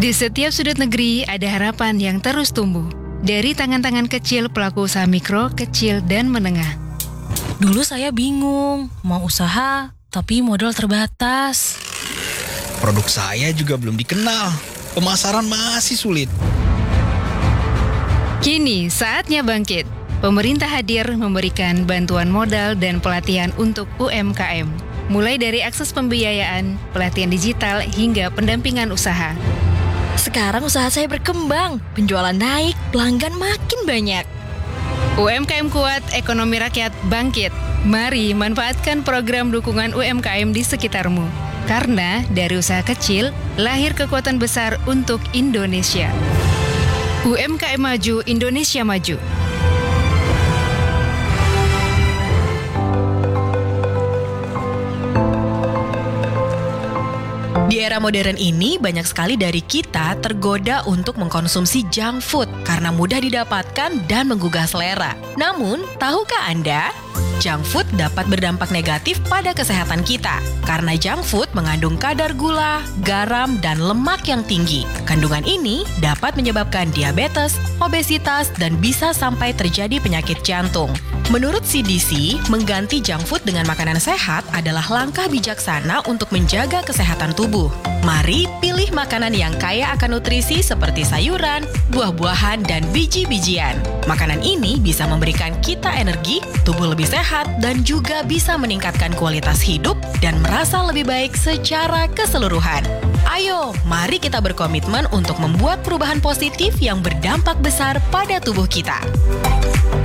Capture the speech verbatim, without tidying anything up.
Di setiap sudut negeri ada harapan yang terus tumbuh. Dari tangan-tangan kecil pelaku usaha mikro, kecil, dan menengah. Dulu saya bingung, mau usaha, tapi modal terbatas. Produk saya juga belum dikenal. Pemasaran masih sulit. Kini saatnya bangkit. Pemerintah hadir memberikan bantuan modal dan pelatihan untuk U M K M. Mulai dari akses pembiayaan, pelatihan digital, hingga pendampingan usaha. Sekarang usaha saya berkembang, penjualan naik, pelanggan makin banyak. U M K M kuat, ekonomi rakyat bangkit. Mari manfaatkan program dukungan U M K M di sekitarmu. Karena dari usaha kecil, lahir kekuatan besar untuk Indonesia. U M K M maju, Indonesia maju. Di era modern ini, banyak sekali dari kita tergoda untuk mengkonsumsi junk food karena mudah didapatkan dan menggugah selera. Namun, tahukah Anda? Junk food dapat berdampak negatif pada kesehatan kita karena junk food mengandung kadar gula, garam, dan lemak yang tinggi. Kandungan ini dapat menyebabkan diabetes, obesitas, dan bisa sampai terjadi penyakit jantung. Menurut C D C, mengganti junk food dengan makanan sehat adalah langkah bijaksana untuk menjaga kesehatan tubuh. Mari pilih makanan yang kaya akan nutrisi seperti sayuran, buah-buahan, dan biji-bijian. Makanan ini bisa memberikan kita energi, tubuh lebih sehat, dan juga bisa meningkatkan kualitas hidup dan merasa lebih baik secara keseluruhan. Ayo, mari kita berkomitmen untuk membuat perubahan positif yang berdampak besar pada tubuh kita.